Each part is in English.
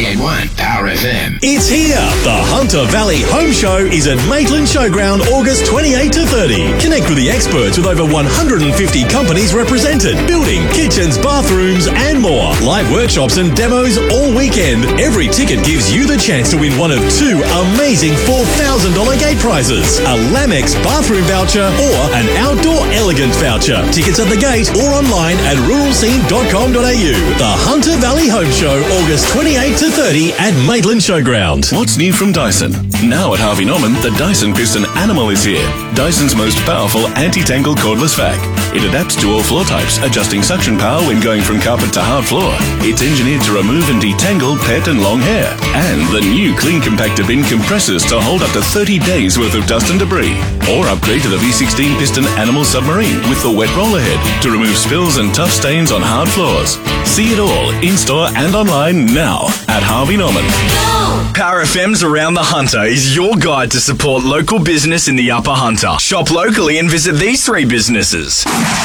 98.1 Power FM. It's here. The Hunter Valley Home Show is at Maitland Showground, August 28 to 30. Connect with the experts with over 150 companies represented. Building, kitchens, bathrooms and more. Live workshops and demos all weekend. Every ticket gives you the chance to win one of two amazing $4,000 gate prizes. A Lamex bathroom voucher or an Outdoor Elegance voucher. Tickets at the gate or online at ruralscene.com.au. The Hunter Valley Home Show, August 28 to 30 at Maitland Showground. What's new from Dyson? Now at Harvey Norman, the Dyson Piston Animal is here. Dyson's most powerful anti-tangle cordless vac. It adapts to all floor types, adjusting suction power when going from carpet to hard floor. It's engineered to remove and detangle pet and long hair. And the new Clean Compactor bin compressors to hold up to 30 days worth of dust and debris. Or upgrade to the V16 Piston Animal Submarine with the wet roller head to remove spills and tough stains on hard floors. See it all in-store and online now at Harvey Norman. Power FM's Around the Hunter is your guide to support local business in the Upper Hunter. Shop locally and visit these three businesses.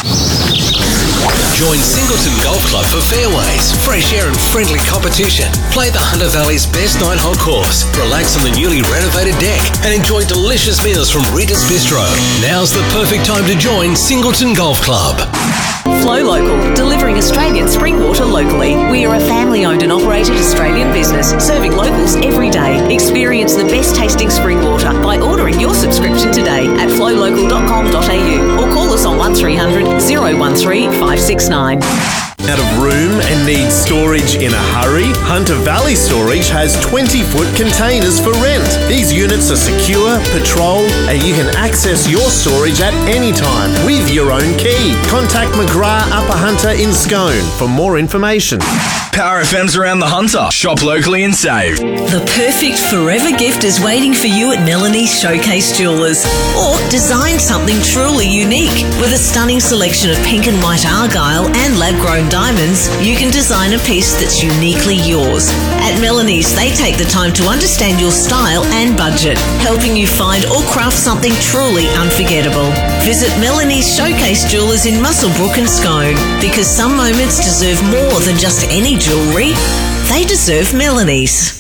Join Singleton Golf Club for fairways, fresh air and friendly competition. Play the Hunter Valley's best 9-hole course, relax on the newly renovated deck and enjoy delicious meals from Rita's Bistro. Now's the perfect time to join Singleton Golf Club. Flow Local, delivering Australian spring water locally. We are a family-owned and operated Australian business, serving locals every day. Experience the best tasting spring water by ordering your subscription today at flowlocal.com.au or call us on 1300 013 569. Out of room and need storage in a hurry? Hunter Valley Storage has 20-foot containers for rent. These units are secure, patrolled, and you can access your storage at any time with your own key. Contact McGrath Upper Hunter in Scone for more information. Power FM's Around the Hunter. Shop locally and save. The perfect forever gift is waiting for you at Melanie's Showcase Jewellers. Or design something truly unique. With a stunning selection of pink and white argyle and lab-grown diamonds, you can design a piece that's uniquely yours. At Melanie's, they take the time to understand your style and budget, helping you find or craft something truly unforgettable. Visit Melanie's Showcase Jewellers in Muswellbrook and Scone, because some moments deserve more than just any jewellery. They deserve Melanie's.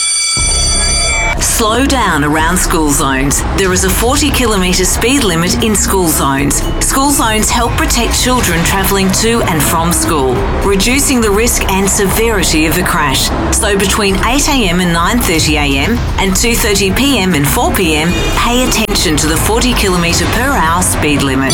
Slow down around school zones. There is a 40-kilometre speed limit in school zones. School zones help protect children travelling to and from school, reducing the risk and severity of a crash. So between 8 a.m. and 9:30 a.m. and 2:30 p.m. and 4 p.m, pay attention to the 40-kilometre per hour speed limit.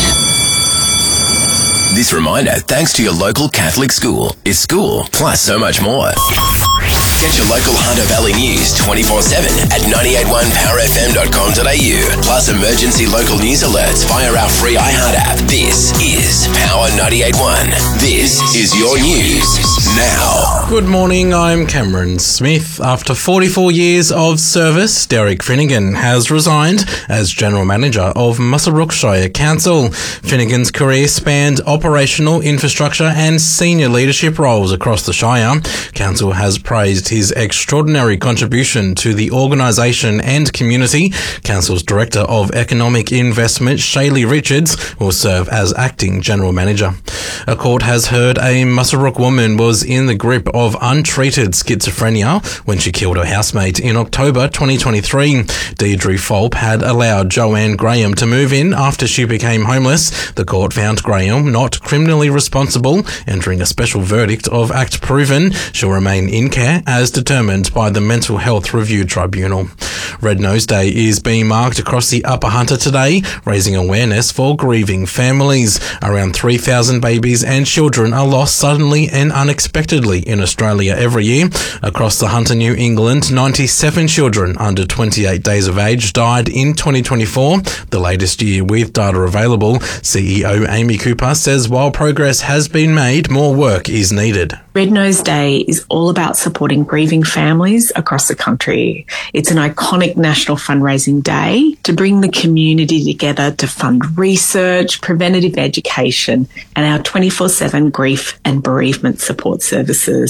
This reminder thanks to your local Catholic school. It's school plus so much more. Get your local Hunter Valley news 24/7 at 981powerfm.com.au. Plus emergency local news alerts via our free iHeart app. This is Power 98.1. This is your news now. Good morning, I'm Cameron Smith. After 44 years of service, Derek Finnegan has resigned as General Manager of Muswellbrook Shire Council. Finnegan's career spanned operational infrastructure and senior leadership roles across the Shire. Council has praised his extraordinary contribution to the organisation and community. Council's Director of Economic Investment, Shaylee Richards, will serve as Acting General Manager. A court has heard a Muswellbrook woman was in the grip of untreated schizophrenia when she killed her housemate in October 2023. Deidre Fulp had allowed Joanne Graham to move in after she became homeless. The court found Graham not criminally responsible, entering a special verdict of act proven. She'll remain in care as determined by the Mental Health Review Tribunal. Red Nose Day is being marked across the Upper Hunter today, raising awareness for grieving families. Around 3,000 babies and children are lost suddenly and unexpectedly in Australia every year. Across the Hunter, New England, 97 children under 28 days of age died in 2024, the latest year with data available. CEO Amy Cooper says while progress has been made, more work is needed. Red Nose Day is all about supporting grieving families across the country. It's an iconic national fundraising day to bring the community together to fund research, preventative education, and our 24/7 grief and bereavement support services.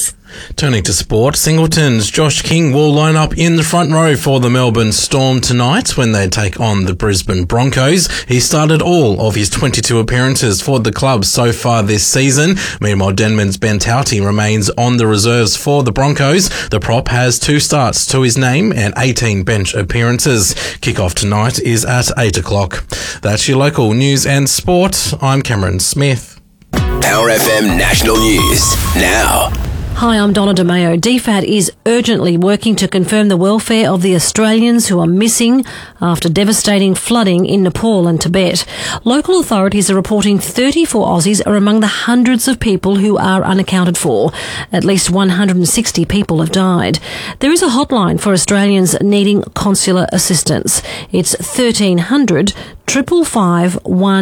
players. Turning to sport, Singleton's Josh King will line up in the front row for the Melbourne Storm tonight when they take on the Brisbane Broncos. He started all of his 22 appearances for the club so far this season. Meanwhile, Denman's Ben Tauti remains on the reserves for the Broncos. The prop has 2 starts to his name and 18 bench appearances. Kickoff tonight is at 8 o'clock. That's your local news and sport. I'm Cameron Smith. Power FM National News now. Hi, I'm Donna DeMayo. DFAT is urgently working to confirm the welfare of the Australians who are missing after devastating flooding in Nepal and Tibet. Local authorities are reporting 34 Aussies are among the hundreds of people who are unaccounted for. At least 160 people have died. There is a hotline for Australians needing consular assistance. It's 1300 555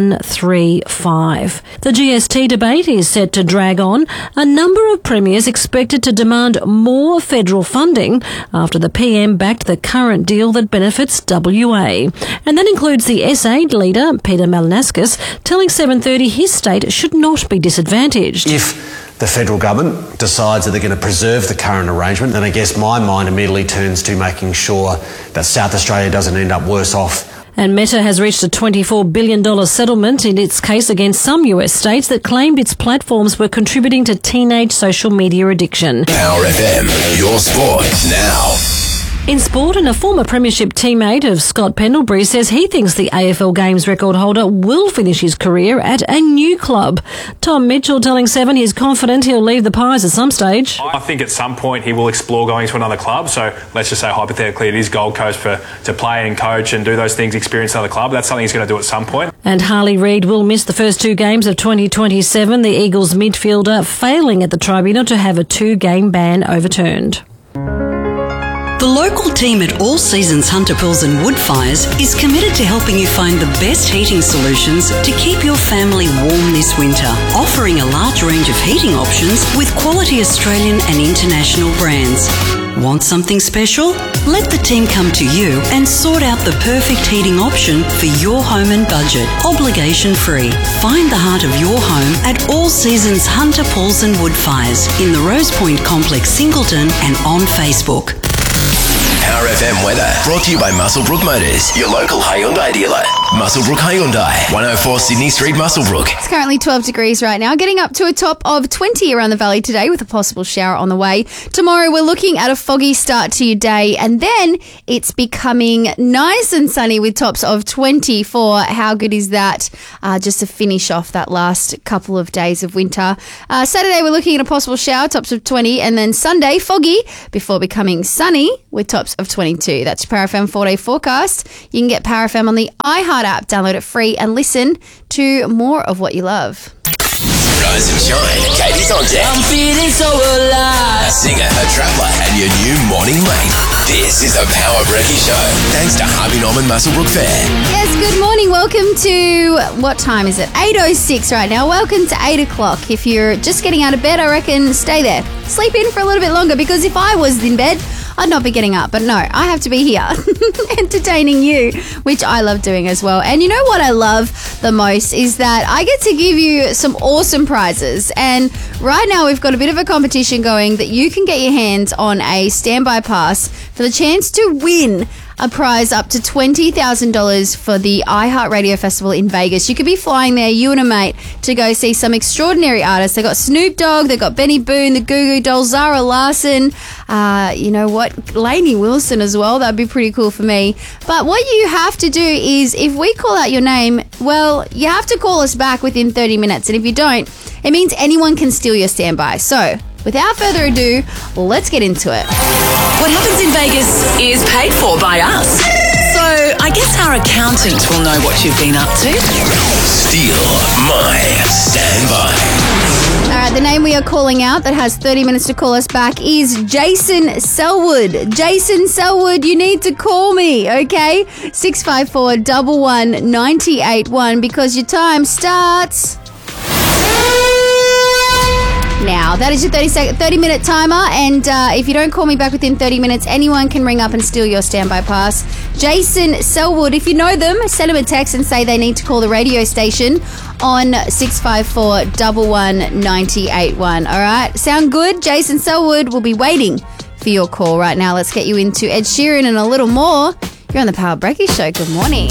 135. The GST debate is set to drag on. A number of premiers expected to demand more federal funding after the PM backed the current deal that benefits WA. And that includes the SA leader, Peter Malinauskas, telling 730 his state should not be disadvantaged. If the federal government decides that they're going to preserve the current arrangement, then I guess my mind immediately turns to making sure that South Australia doesn't end up worse off. And Meta has reached a $24 billion settlement in its case against some US states that claimed its platforms were contributing to teenage social media addiction. Power FM, your sport now. In sport, and a former premiership teammate of Scott Pendlebury says he thinks the AFL Games record holder will finish his career at a new club. Tom Mitchell telling Seven he's confident he'll leave the Pies at some stage. I think at some point he will explore going to another club. So let's just say hypothetically it is Gold Coast to play and coach and do those things, experience another club. That's something he's going to do at some point. And Harley Reid will miss the first 2 games of 2027, the Eagles midfielder failing at the tribunal to have a 2-game ban overturned. The local team at All Seasons Hunter Pools and Wood Fires is committed to helping you find the best heating solutions to keep your family warm this winter, offering a large range of heating options with quality Australian and international brands. Want something special? Let the team come to you and sort out the perfect heating option for your home and budget, obligation free. Find the heart of your home at All Seasons Hunter Pools and Wood Fires in the Rose Point Complex, Singleton, and on Facebook. Power FM weather brought to you by Muswellbrook Motors, your local Hyundai dealer. Muswellbrook Hyundai, 104 Sydney Street, Muswellbrook. It's currently 12 degrees right now, getting up to a top of 20 around the valley today with a possible shower on the way. Tomorrow we're looking at a foggy start to your day, and then it's becoming nice and sunny with tops of 24. How good is that? Just to finish off that last couple of days of winter. Saturday we're looking at a possible shower, tops of 20, and then Sunday foggy before becoming sunny with tops of 22. That's your Power FM 4-day forecast. You can get Power FM on the iHeart app, download it free and listen to more of what you love. Rise and shine, Katie's on deck. I'm feeling so alive. A singer, a traveller, and your new morning mate. This is the Power Brekkie Show. Thanks to Harvey Norman Muswellbrook Fair. Yes, good morning. Welcome to, what time is it? 8:06 right now. Welcome to 8 o'clock. If you're just getting out of bed, I reckon stay there. Sleep in for a little bit longer, because if I was in bed, I'd not be getting up. But no, I have to be here entertaining you, which I love doing as well. And you know what I love the most is that I get to give you some awesome prizes. And right now we've got a bit of a competition going that you can get your hands on a standby pass for the chance to win a prize up to $20,000 for the iHeartRadio Festival in Vegas. You could be flying there, you and a mate, to go see some extraordinary artists. They've got Snoop Dogg, they've got Benny Boone, the Goo Goo Dolls, Zara Larsson, you know what, Lainey Wilson as well. That'd be pretty cool for me. But what you have to do is, if we call out your name, well, you have to call us back within 30 minutes. And if you don't, it means anyone can steal your standby. So, without further ado, let's get into it. What happens in Vegas is paid for by us. So I guess our accountant will know what you've been up to. Steal my standby. All right, the name we are calling out that has 30 minutes to call us back is Jason Selwood. Jason Selwood, you need to call me, okay? 654 11 981, because your time starts now. That is your 30-minute timer, and if you don't call me back within 30 minutes, anyone can ring up and steal your standby pass. Jason Selwood. If you know them, send them a text and say they need to call the radio station on 654 11981. All right? Sound good? Jason Selwood will be waiting for your call right now. Let's get you into Ed Sheeran and a little more. You're on the Power Breakfast Show. Good morning.